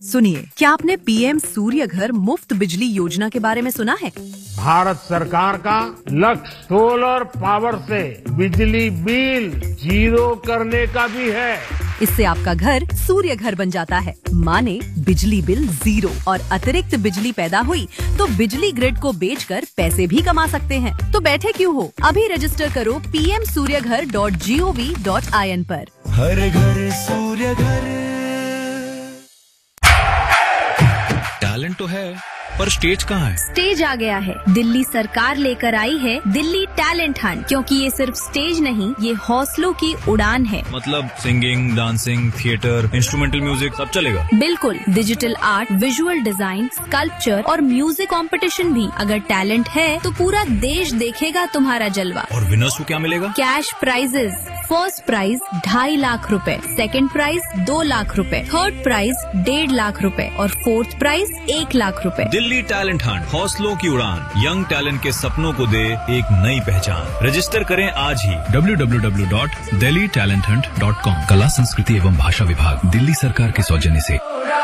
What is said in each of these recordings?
सुनिए, क्या आपने पीएम सूर्य घर मुफ्त बिजली योजना के बारे में सुना है? भारत सरकार का लक्ष्य सोलर पावर से बिजली बिल जीरो करने का भी है। इससे आपका घर सूर्य घर बन जाता है। माने बिजली बिल 0 और अतिरिक्त बिजली पैदा हुई तो बिजली ग्रिड को बेचकर पैसे भी कमा सकते हैं। तो बैठे क्यों हो, अभी रजिस्टर करो pmsuryaghar.gov.in पर। हर घर सूर्य घर। टैलेंट तो है, पर स्टेज कहाँ है? स्टेज आ गया है। दिल्ली सरकार लेकर आई है दिल्ली टैलेंट हंट, क्योंकि ये सिर्फ स्टेज नहीं, ये हौसलों की उड़ान है। मतलब singing, dancing, theatre, instrumental music सब चलेगा? बिल्कुल, digital art, visual design, sculpture और म्यूजिक कंपटीशन भी। अगर टैलेंट है तो पूरा देश देखेगा तुम्हारा जलवा। और विनर्स को क्या मिलेगा? Cash prices. First prize 2.5 lakh रुपए, सेकंड प्राइज 2 लाख रुपए, थर्ड प्राइज 1.5 लाख रुपए और फोर्थ प्राइज 1 लाख रुपए। दिल्ली टैलेंट हंट, हौसलों की उड़ान, यंग टैलेंट के सपनों को दे एक नई पहचान। रजिस्टर करें आज ही www.delhitalenthunt.com। कला, संस्कृति एवं भाषा विभाग, दिल्ली सरकार के सौजन्य से।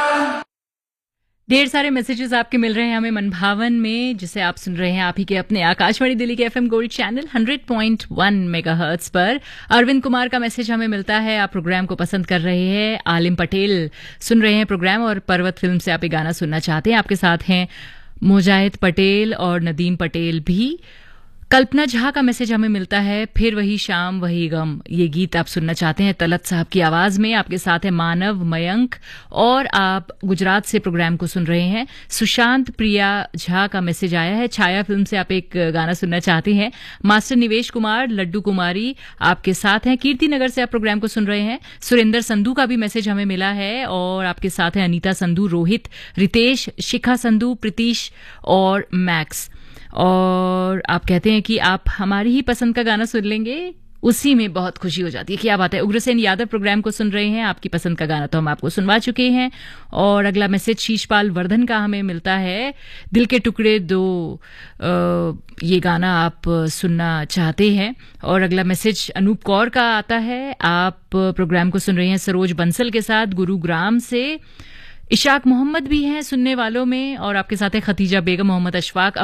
ढेर सारे मैसेजेस आपके मिल रहे हैं हमें मनभावन में, जिसे आप सुन रहे हैं आप ही के अपने आकाशवाणी दिल्ली के एफएम गोल्ड चैनल 100.1 मेगाहर्ट्ज पर। अरविंद कुमार का मैसेज हमें मिलता है, आप प्रोग्राम को पसंद कर रहे हैं। आलिम पटेल सुन रहे हैं प्रोग्राम और पर्वत फिल्म से आप ये गाना सुनना चाहते हैं। आपके साथ हैं मुजाहिद पटेल और नदीम पटेल भी। कल्पना झा का मैसेज हमें मिलता है, फिर वही शाम वही गम, ये गीत आप सुनना चाहते हैं तलत साहब की आवाज में। आपके साथ है मानव, मयंक और आप गुजरात से प्रोग्राम को सुन रहे हैं। सुशांत प्रिया झा का मैसेज आया है, छाया फिल्म से आप एक गाना सुनना चाहते हैं। मास्टर निवेश कुमार, लड्डू कुमारी आपके साथ हैं। कीर्ति नगर से आप प्रोग्राम को सुन रहे हैं। सुरेंद्र संधू का भी मैसेज हमें मिला है और आपके साथ है अनीता संधू, रोहित, रितेश, शिखा संधू, प्रीतीश और मैक्स। और आप कहते हैं कि आप हमारी ही पसंद का गाना सुन लेंगे, उसी में बहुत खुशी हो जाती है। क्या बात है। उग्रसेन यादव प्रोग्राम को सुन रहे हैं, आपकी पसंद का गाना तो हम आपको सुनवा चुके हैं। और अगला मैसेज शीशपाल वर्धन का हमें मिलता है, दिल के टुकड़े दो, ये गाना आप सुनना चाहते हैं। और अगला मैसेज अनूप कौर का आता है, आप प्रोग्राम को सुन रहे हैं सरोज बंसल के साथ गुरुग्राम से। इशाक मोहम्मद भी हैं सुनने वालों में और आपके साथ है खतीजा बेगम, मोहम्मद अशफाक,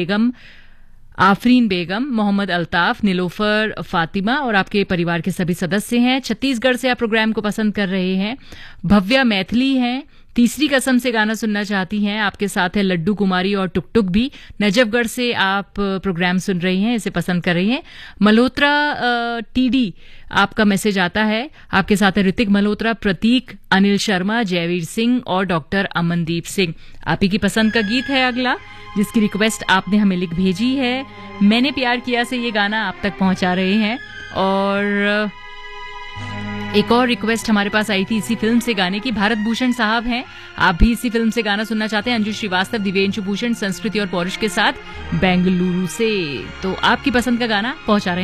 आफरीन बेगम, मोहम्मद अल्ताफ, नीलोफर फातिमा और आपके परिवार के सभी सदस्य हैं। छत्तीसगढ़ से आप प्रोग्राम को पसंद कर रहे हैं। भव्या मैथिली हैं, तीसरी कसम से गाना सुनना चाहती हैं। आपके साथ है लड्डू कुमारी और टुकटुक भी। नजफगढ़ से आप प्रोग्राम सुन रही हैं, इसे पसंद कर रही हैं। मल्होत्रा टीडी आपका मैसेज आता है, आपके साथ है ऋतिक मल्होत्रा, प्रतीक, अनिल शर्मा, जयवीर सिंह और डॉक्टर अमनदीप सिंह। आप ही की पसंद का गीत है अगला, जिसकी रिक्वेस्ट आपने हमें लिख भेजी है। मैंने प्यार किया से ये गाना आप तक पहुंचा रहे हैं। और एक और रिक्वेस्ट हमारे पास आई थी इसी फिल्म से गाने की, भारत भूषण साहब हैं, आप भी इसी फिल्म से गाना सुनना चाहते हैं। अंजू श्रीवास्तव, दिव्येंशु भूषण, संस्कृति और पौरुष के साथ बेंगलुरु से। तो आपकी पसंद का गाना पहुंचा रहे हैं।